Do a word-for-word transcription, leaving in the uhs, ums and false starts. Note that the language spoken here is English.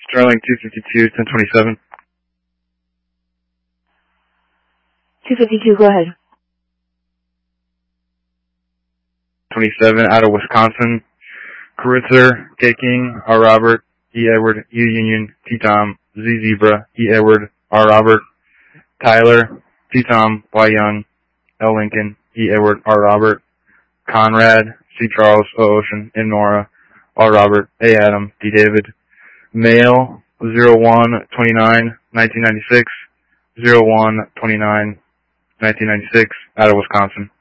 Sterling two fifty-two, ten twenty-seven. two fifty-two, go ahead. twenty-seven, out of Wisconsin. Caritzer, K King, R Robert, E Edward, U Union, T Tom, Z Zebra, E Edward, R Robert. Tyler, T Tom, Y Young, L Lincoln, E Edward, R Robert. Conrad, C Charles, O Ocean, M Nora, R Robert, A Adam, D David. Male, zero one twenty-nine nineteen ninety-six, zero one twenty-nine nineteen ninety-six, out of Wisconsin.